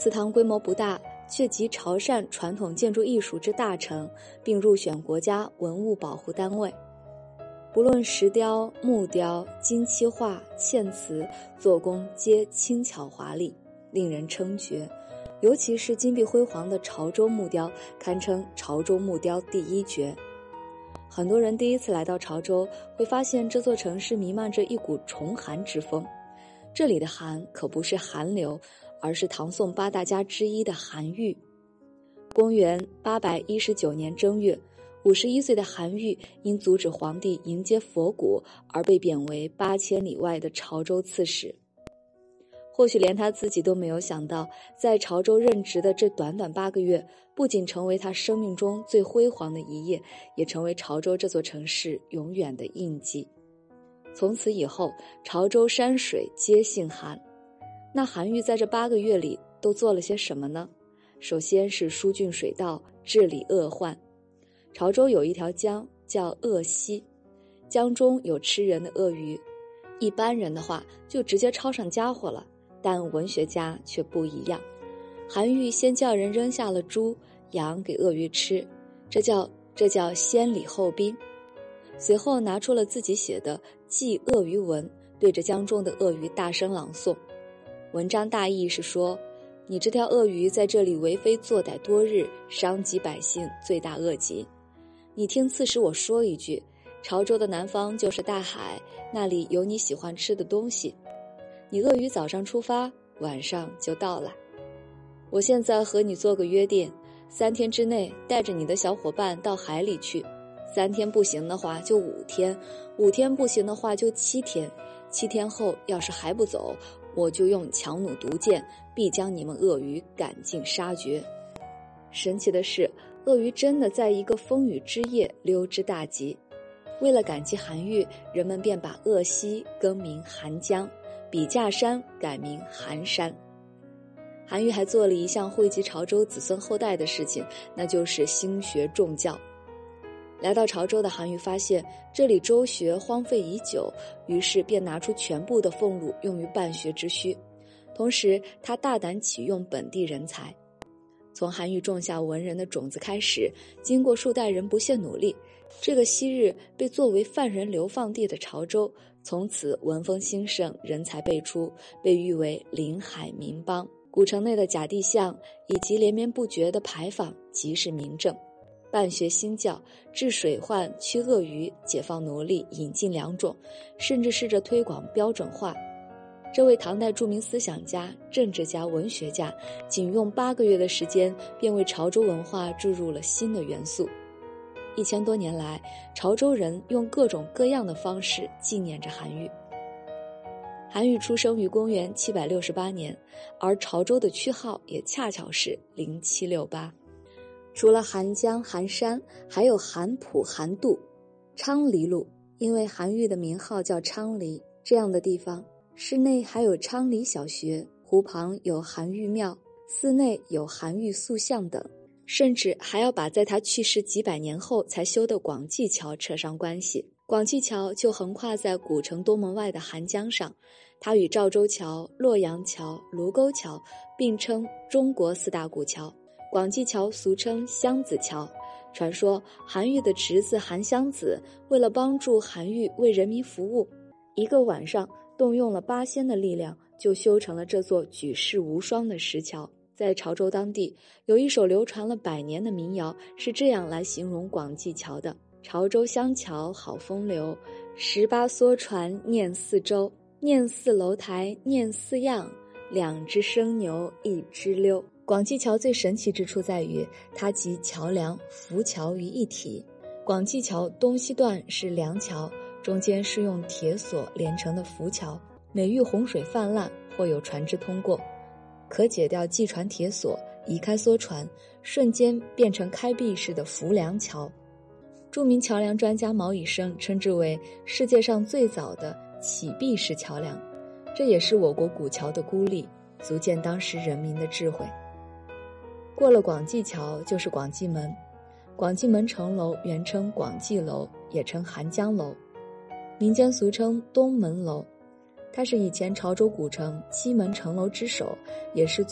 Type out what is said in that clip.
祠堂规模不大，却集潮汕传统建筑艺术之大成，并入选国家文物保护单位。不论石雕、木雕、金漆画、嵌瓷，做工皆轻巧华丽，令人称绝。尤其是金碧辉煌的潮州木雕，堪称潮州木雕第一绝。很多人第一次来到潮州，会发现这座城市弥漫着一股崇韩之风。这里的韩可不是韩流，而是唐宋八大家之一的韩愈。公元819年正月，51岁的韩愈因阻止皇帝迎接佛骨而被贬为8000里外的潮州刺史。或许连他自己都没有想到，在潮州任职的这短短8个月，不仅成为他生命中最辉煌的一页，也成为潮州这座城市永远的印记。从此以后，潮州山水皆姓韩。那韩愈在这8个月里都做了些什么呢？首先是疏浚水道，治理恶患。潮州有一条江叫鄂溪，江中有吃人的鳄鱼，一般人的话就直接抄上家伙了，但文学家却不一样。韩愈先叫人扔下了猪羊给鳄鱼吃，这叫先礼后兵。随后拿出了自己写的祭鳄鱼文，对着江中的鳄鱼大声朗诵。文章大意是说，你这条鳄鱼在这里为非作歹多日，伤及百姓，罪大恶极。你听刺史我说一句，潮州的南方就是大海，那里有你喜欢吃的东西。你鳄鱼早上出发，晚上就到了。我现在和你做个约定，3天之内带着你的小伙伴到海里去，3天不行的话就5天，5天不行的话就7天，7天后要是还不走，我就用强弩毒箭，必将你们鳄鱼赶尽杀绝。神奇的是，鳄鱼真的在一个风雨之夜溜之大吉。为了感激韩愈，人们便把鄂溪更名韩江，笔架山改名韩山。韩愈还做了一项惠及潮州子孙后代的事情，那就是兴学重教。来到潮州的韩愈发现这里州学荒废已久，于是便拿出全部的俸禄用于办学之需。同时他大胆启用本地人才。从韩愈种下文人的种子开始，经过数代人不懈努力，这个昔日被作为犯人流放地的潮州，从此文风兴盛，人才辈出，被誉为临海名邦。古城内的甲地巷以及连绵不绝的牌坊即是明证。办学兴教，治水患，驱鳄鱼，解放奴隶，引进良种，甚至试着推广标准化。这位唐代著名思想家、政治家、文学家，仅用8个月的时间，便为潮州文化注入了新的元素。1000多年来，潮州人用各种各样的方式纪念着韩愈。韩愈出生于公元768年，而潮州的区号也恰巧是0768。除了韩江、韩山，还有韩浦、韩渡、昌黎路，因为韩愈的名号叫昌黎，这样的地方。市内还有昌黎小学，湖旁有韩愈庙，寺内有韩愈塑像等，甚至还要把在他去世几百年后才修的广济桥扯上关系。广济桥就横跨在古城东门外的韩江上，它与赵州桥、洛阳桥、卢沟桥并称中国4大古桥。广济桥俗称湘子桥，传说韩愈的侄子韩湘子为了帮助韩愈为人民服务，一个晚上动用了8仙的力量，就修成了这座举世无双的石桥。在潮州当地，有一首流传了100年的民谣，是这样来形容广济桥的：潮州湘桥好风流，18艘船念4洲，念4楼台念4样，2只生牛1只溜。广济桥最神奇之处在于，它集桥梁、浮桥于一体。广济桥东西段是梁桥，中间是用铁索连成的浮桥，每遇洪水泛滥或有船只通过，可解掉系船铁索，移开梭船，瞬间变成开闭式的浮梁桥。著名桥梁专家毛以升称之为世界上最早的起闭式桥梁，这也是我国古桥的孤立，足见当时人民的智慧。过了广济桥就是广济门，广济门城楼原称广济楼，也称韩江楼，民间俗称东门楼。它是以前潮州古城7门城楼之首，也是